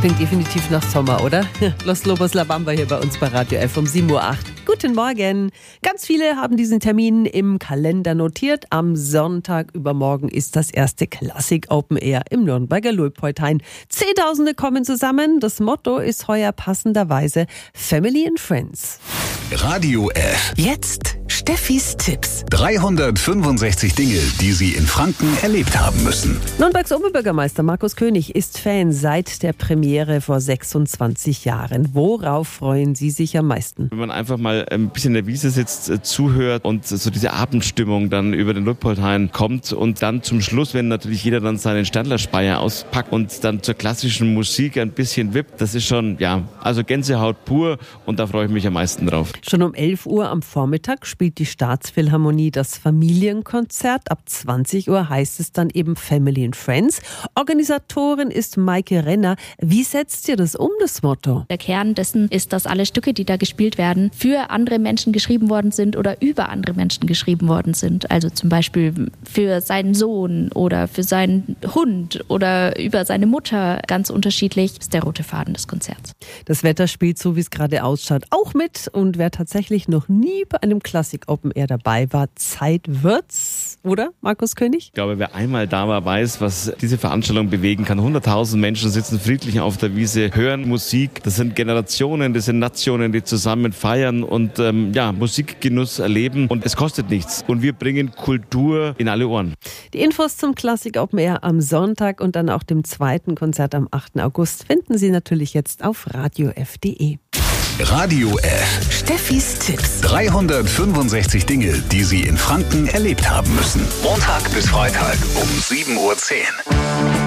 Klingt definitiv nach Sommer, oder? Los Lobos La Bamba hier bei uns bei Radio F um 7.08 Uhr. Guten Morgen. Ganz viele haben diesen Termin im Kalender notiert. Am Sonntag übermorgen ist das erste Klassik Open Air im Nürnberger Luitpoldhain. Zehntausende kommen zusammen. Das Motto ist heuer passenderweise Family and Friends. Radio F. Jetzt Steffis Tipps. 365 Dinge, die Sie in Franken erlebt haben müssen. Nürnbergs Oberbürgermeister Markus König ist Fan seit der Premiere vor 26 Jahren. Worauf freuen Sie sich am meisten? Wenn man einfach mal ein bisschen in der Wiese sitzt, zuhört und so diese Abendstimmung dann über den Luitpoldhain kommt und dann zum Schluss, wenn natürlich jeder dann seinen Standlerspeier auspackt und dann zur klassischen Musik ein bisschen wippt, das ist schon, also Gänsehaut pur und da freue ich mich am meisten drauf. Schon um 11 Uhr am Vormittag spielt die Staatsphilharmonie das Familienkonzert. Ab 20 Uhr heißt es dann eben Family and Friends. Organisatorin ist Maike Renner. Wie setzt ihr das um, das Motto? Der Kern dessen ist, dass alle Stücke, die da gespielt werden, für andere Menschen geschrieben worden sind oder über andere Menschen geschrieben worden sind. Also zum Beispiel für seinen Sohn oder für seinen Hund oder über seine Mutter. Ganz unterschiedlich ist der rote Faden des Konzerts. Das Wetter spielt so, wie es gerade ausschaut, auch mit. Und wer tatsächlich noch nie bei einem Klassik Open Air dabei war, Zeit wird's, oder, Markus König? Ich glaube, wer einmal da war, weiß, was diese Veranstaltung bewegen kann. 100.000 Menschen sitzen friedlich auf der Wiese, hören Musik. Das sind Generationen, das sind Nationen, die zusammen feiern und Musikgenuss erleben. Und es kostet nichts. Und wir bringen Kultur in alle Ohren. Die Infos zum Klassik Open Air am Sonntag und dann auch dem zweiten Konzert am 8. August finden Sie natürlich jetzt auf radiof.de. Radio F. Steffis Tipps. 365 Dinge, die Sie in Franken erlebt haben müssen. Montag bis Freitag um 7.10 Uhr.